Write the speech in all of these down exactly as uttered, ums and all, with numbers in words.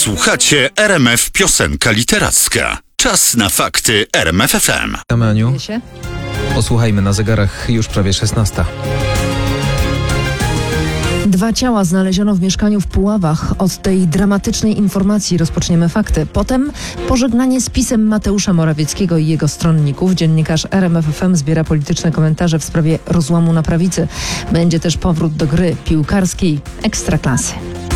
Słuchacie R M F Piosenka Literacka. Czas na fakty R M F F M. Aniu, posłuchajmy, na zegarach już prawie szesnasta. Dwa ciała znaleziono w mieszkaniu w Puławach. Od tej dramatycznej informacji rozpoczniemy fakty. Potem pożegnanie z pisem Mateusza Morawieckiego i jego stronników. Dziennikarz R M F F M zbiera polityczne komentarze w sprawie rozłamu na prawicy. Będzie też powrót do gry piłkarskiej Ekstraklasy.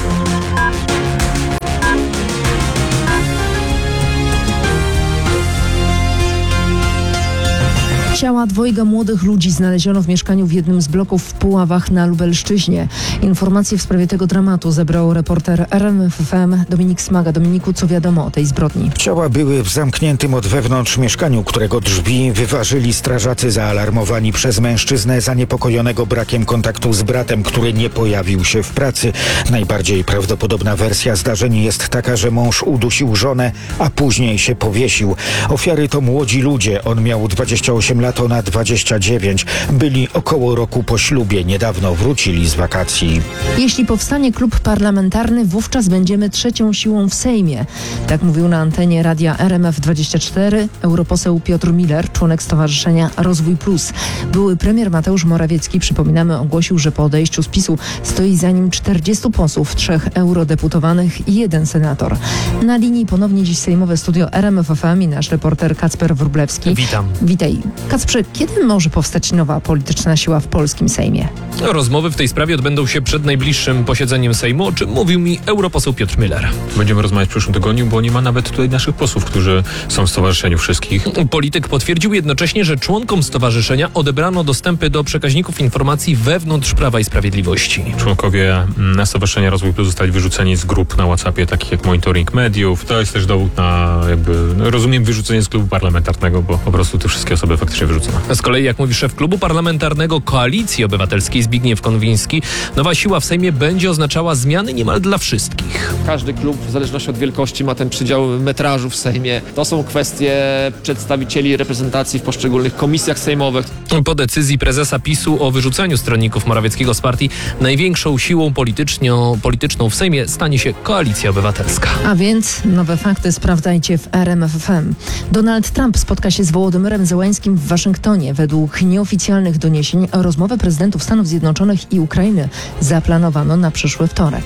Ciała dwojga młodych ludzi znaleziono w mieszkaniu w jednym z bloków w Puławach na Lubelszczyźnie. Informacje w sprawie tego dramatu zebrał reporter R M F F M Dominik Smaga. Dominiku, co wiadomo o tej zbrodni? Ciała były w zamkniętym od wewnątrz mieszkaniu, którego drzwi wyważyli strażacy zaalarmowani przez mężczyznę zaniepokojonego brakiem kontaktu z bratem, który nie pojawił się w pracy. Najbardziej prawdopodobna wersja zdarzenia jest taka, że mąż udusił żonę, a później się powiesił. Ofiary to młodzi ludzie. On miał dwadzieścia osiem lat, ona dwadzieścia dziewięć. Byli około roku po ślubie. Niedawno wrócili z wakacji. Jeśli powstanie klub parlamentarny, wówczas będziemy trzecią siłą w Sejmie. Tak mówił na antenie radia R M F dwadzieścia cztery europoseł Piotr Miller, członek Stowarzyszenia Rozwój Plus. Były premier Mateusz Morawiecki, przypominamy, ogłosił, że po odejściu z PiSu stoi za nim czterdziestu posłów, trzech eurodeputowanych i jeden senator. Na linii ponownie dziś sejmowe studio R M F F M i nasz reporter Kacper Wróblewski. Witam. Witaj. Kacprze, kiedy może powstać nowa polityczna siła w polskim Sejmie? Rozmowy w tej sprawie odbędą się przed najbliższym posiedzeniem Sejmu, o czym mówił mi europoseł Piotr Miller. Będziemy rozmawiać w przyszłym tygodniu, bo nie ma nawet tutaj naszych posłów, którzy są w stowarzyszeniu wszystkich. Polityk potwierdził jednocześnie, że członkom stowarzyszenia odebrano dostępy do przekaźników informacji wewnątrz Prawa i Sprawiedliwości. Członkowie na Stowarzyszenia Rozwój Plus zostali wyrzuceni z grup na WhatsAppie, takich jak Monitoring Mediów. To jest też dowód na, jakby, no rozumiem, wyrzucenie z klubu parlamentarnego, bo po prostu te wszystkie osoby faktycznie wyrzucono. Z kolei, jak mówi szef klubu parlamentarnego Koalicji Obywatelskiej Zbigniew Konwiński, nowa siła w Sejmie będzie oznaczała zmiany niemal dla wszystkich. Każdy klub, w zależności od wielkości, ma ten przydział metrażu w Sejmie. To są kwestie przedstawicieli reprezentacji w poszczególnych komisjach sejmowych. Po decyzji prezesa PiSu o wyrzuceniu stronników Morawieckiego z partii, największą siłą polityczną, polityczną w Sejmie stanie się Koalicja Obywatelska. A więc nowe fakty sprawdzajcie w R M F F M. Donald Trump spotka się z Wołodymyrem Zełańskim w Waszyngtonie. Według nieoficjalnych doniesień rozmowę prezydentów Stanów Zjednoczonych i Ukrainy zaplanowano na przyszły wtorek.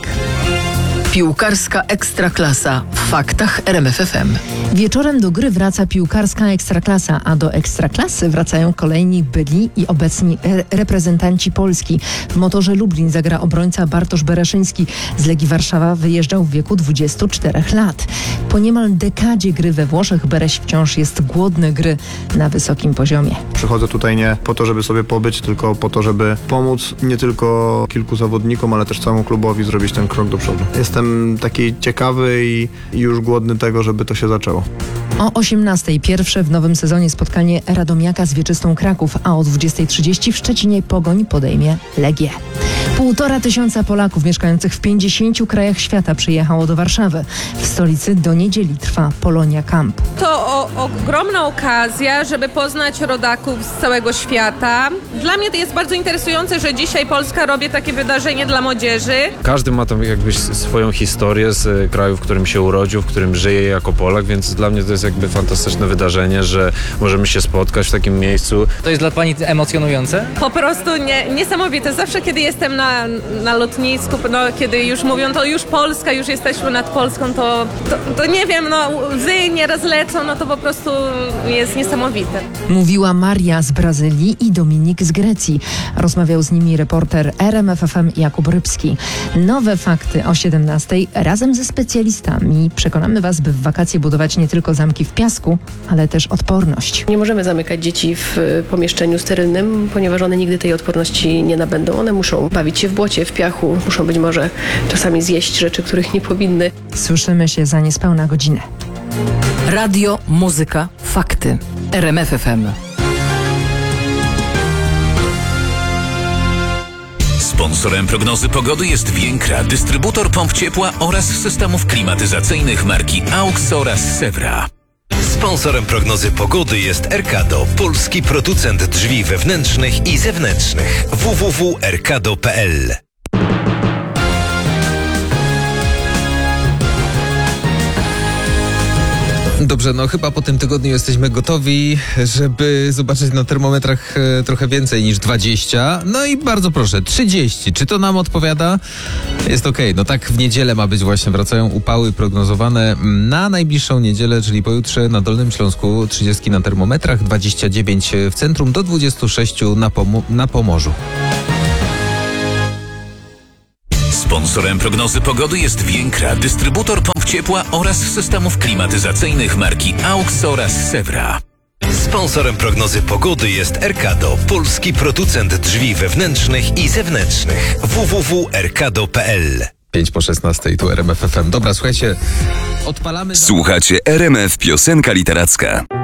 Piłkarska Ekstraklasa w faktach R M F F M. Wieczorem do gry wraca piłkarska Ekstraklasa, a do Ekstraklasy wracają kolejni byli i obecni re- reprezentanci Polski. W Motorze Lublin zagra obrońca Bartosz Bereszyński. Z Legii Warszawa wyjeżdżał w wieku dwudziestu czterech lat. Po niemal dekadzie gry we Włoszech Bereś wciąż jest głodny gry na wysokim poziomie. Przychodzę tutaj nie po to, żeby sobie pobyć, tylko po to, żeby pomóc nie tylko kilku zawodnikom, ale też całemu klubowi zrobić ten krok do przodu. Jestem taki ciekawy i już głodny tego, żeby to się zaczęło. O osiemnastej pierwsze w nowym sezonie spotkanie Radomiaka z Wieczystą Kraków, a o dwudziestej trzydzieści w Szczecinie Pogoń podejmie Legię. Półtora tysiąca Polaków mieszkających w pięćdziesięciu krajach świata przyjechało do Warszawy. W stolicy do niedzieli trwa Polonia Camp. To o, ogromna okazja, żeby poznać rodaków z całego świata. Dla mnie to jest bardzo interesujące, że dzisiaj Polska robi takie wydarzenie dla młodzieży. Każdy ma tam jakby swoją historię z kraju, w którym się urodził, w którym żyje jako Polak, więc dla mnie to jest jakby fantastyczne wydarzenie, że możemy się spotkać w takim miejscu. To jest dla pani emocjonujące? Po prostu nie, niesamowite. Zawsze, kiedy jestem na, na lotnisku, no, kiedy już mówią, to już Polska, już jesteśmy nad Polską, to, to, to nie wiem, no łzy nieraz lecą, no to po prostu jest niesamowite. Mówiła Maria z Brazylii i Dominik z Grecji. Rozmawiał z nimi reporter R M F F M Jakub Rybski. Nowe fakty o siedemnastej razem ze specjalistami przekonamy Was, by w wakacje budować nie tylko zamki w piasku, ale też odporność. Nie możemy zamykać dzieci w pomieszczeniu sterylnym, ponieważ one nigdy tej odporności nie nabędą. One muszą bawić się w błocie, w piachu, muszą być może czasami zjeść rzeczy, których nie powinny. Słyszymy się za niespełna godzinę. Radio, muzyka, fakty. R M F F M. Sponsorem prognozy pogody jest Więkra, dystrybutor pomp ciepła oraz systemów klimatyzacyjnych marki AUX oraz Sewra. Sponsorem prognozy pogody jest Erkado, polski producent drzwi wewnętrznych i zewnętrznych. w w w kropka erkado kropka p l Dobrze, no chyba po tym tygodniu jesteśmy gotowi, żeby zobaczyć na termometrach e, trochę więcej niż dwadzieścia. No i bardzo proszę, trzydzieści. Czy to nam odpowiada? Jest okej. Okay. No tak w niedzielę ma być właśnie. Wracają upały prognozowane na najbliższą niedzielę, czyli pojutrze na Dolnym Śląsku. trzydzieści na termometrach, dwadzieścia dziewięć w centrum, do dwudziestu sześciu na, Pomo- na Pomorzu. Sponsorem prognozy pogody jest Więkra, dystrybutor pomp ciepła oraz systemów klimatyzacyjnych marki AUX oraz Sevra. Sponsorem prognozy pogody jest Erkado, polski producent drzwi wewnętrznych i zewnętrznych. w w w kropka erkado kropka p l. pięć po szesnastej, tu R M F F M. Dobra, słuchajcie, odpalamy... Słuchacie R M F Piosenka Literacka.